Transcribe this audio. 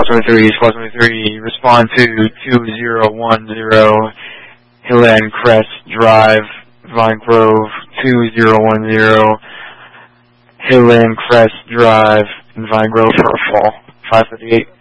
Squad 23, respond to 2010 Hilland Crest Drive, Vine Grove, 2010 Hilland Crest Drive, in Vine Grove for a fall, 558.